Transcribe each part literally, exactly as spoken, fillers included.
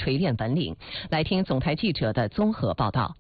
锤炼本领。来听总台记者的综合报道。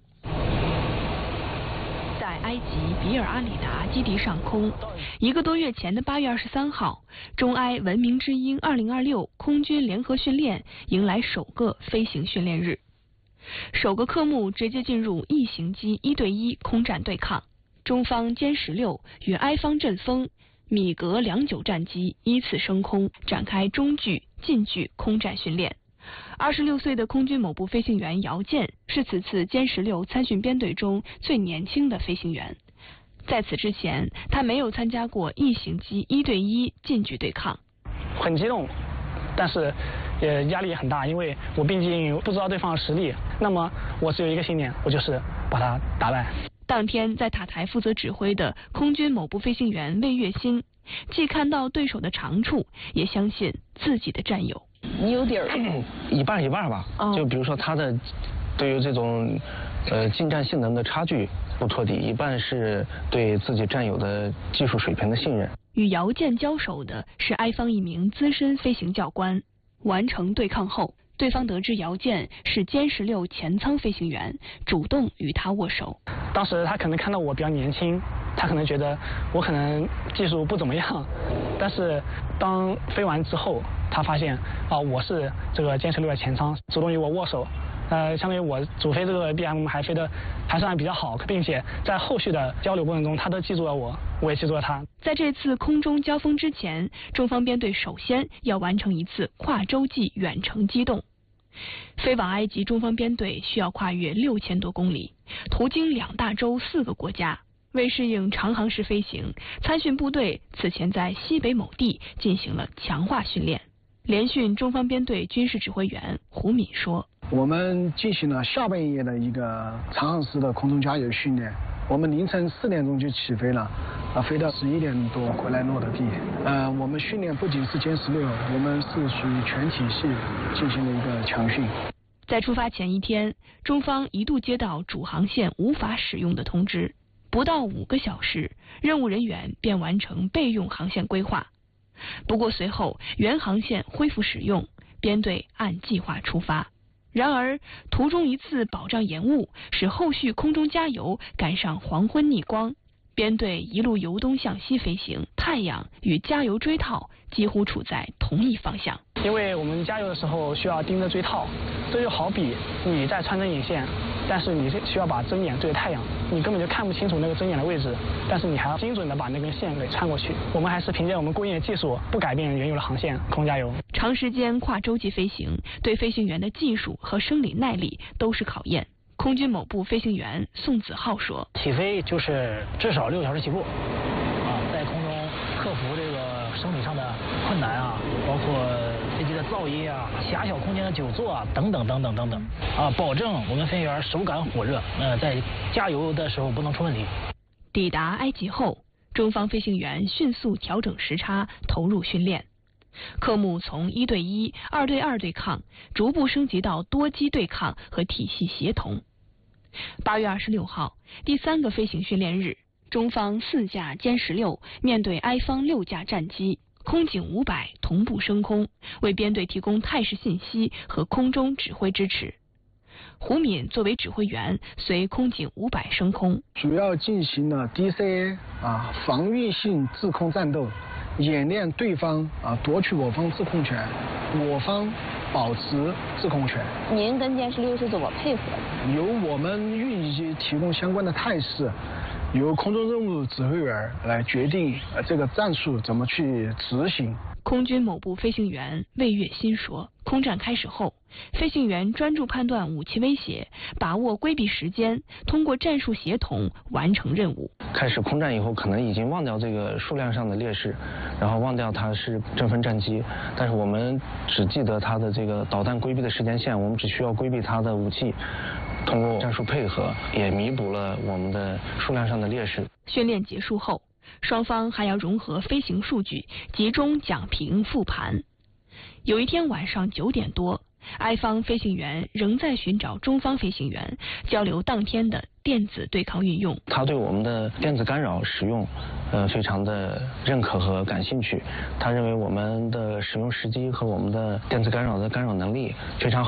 埃及比尔阿里达基地上空，一个多月前的八月二十三号，中埃文明之鹰二零二六空军联合训练迎来首个飞行训练日，首个科目直接进入异型机一对一空战对抗。中方歼十六与埃方阵风、米格两九战机依次升空，展开中距、近距空战训练。二十六岁的空军某部飞行员姚健是此次歼十六参训编队中最年轻的飞行员。在此之前，他没有参加过异型机一对一近距对抗。 很激动，但是也压力也很大，因为我毕竟不知道对方的实力。那么我只有一个信念，我就是把他打败。 当天在塔台负责指挥的空军某部飞行员魏月新，既看到对手的长处，也相信自己的战友。 你有底儿， 一半一半吧。哦、就比如说他的对于这种呃近战性能的差距不托底，一半是对自己战友的技术水平的信任。 与姚健交手的是埃方一名资深飞行教官。完成对抗后，对方得知姚健是歼十六前舱飞行员，主动与他握手。 当时他可能看到我比较年轻，他可能觉得我可能技术不怎么样，但是当飞完之后，他发现啊、呃、我是这个歼十六的前舱，主动与我握手。呃，相当于我主飞这个 B M 还飞得还算比较好，并且在后续的交流过程中，他都记住了我，我也记住了他。 在这次空中交锋之前，中方编队首先要完成一次跨洲际远程机动。飞往埃及，中方编队需要跨越六千多公里，途经两大洲四个国家。为适应长航时飞行，参训部队此前在西北某地进行了强化训练。联训中方编队军事指挥员胡敏说：“ 我们进行了下半夜的一个长航时的空中加油训练。我们凌晨四点钟就起飞了，啊，飞到十一点多回来落的地。呃，我们训练不仅是歼十六，我们是属于全体系进行了一个强训。” 在出发前一天，中方一度接到主航线无法使用的通知，不到五个小时，任务人员便完成备用航线规划。不过随后原航线恢复使用，编队按计划出发。然而途中一次保障延误，使后续空中加油赶上黄昏逆光，编队一路由东向西飞行，太阳与加油锥套几乎处在同一方向。 因为我们加油的时候需要盯着锥套，这就好比你在穿针引线，但是你需要把针眼对着太阳，你根本就看不清楚那个针眼的位置，但是你还要精准的把那根线给穿过去。我们还是凭借我们过硬的技术，不改变原有的航线空加油。 长时间跨洲际飞行对飞行员的技术和生理耐力都是考验。空军某部飞行员宋子浩说：“ 起飞就是至少六小时起步，啊，在空中克服这个生理上的困难啊，包括飞机的噪音啊、狭小空间的久坐啊，等等等等等等，啊，保证我们飞行员手感火热，呃，在加油的时候不能出问题。” 抵达埃及后，中方飞行员迅速调整时差，投入训练。科目从一对一、二对二对抗，逐步升级到多机对抗和体系协同。八月二十六号，第三个飞行训练日，中方四架歼十六面对埃方六架战机，空警五百同步升空，为编队提供态势信息和空中指挥支持。胡敏作为指挥员，随空警五百升空， 主要进行了 D C A 啊防御性制空战斗，演练对方啊夺取我方制空权，我方保持制空权。 您跟歼十六是怎么配合的？ 由我们运仪机提供相关的态势，由空中任务指挥员来决定这个战术怎么去执行。 空军某部飞行员魏月新说：“空战开始后，飞行员专注判断武器威胁，把握规避时间，通过战术协同完成任务。 开始空战以后，可能已经忘掉这个数量上的劣势，然后忘掉它是阵分战机，但是我们只记得它的这个导弹规避的时间线，我们只需要规避它的武器。”通过战术配合，也弥补了我们的数量上的劣势。 训练结束后，双方还要融合飞行数据，集中讲评复盘。有一天晚上九点多，埃方飞行员仍在寻找中方飞行员，交流当天的电子对抗运用。 他对我们的电子干扰使用，呃，非常的认可和感兴趣。他认为我们的使用时机和我们的电子干扰的干扰能力非常好。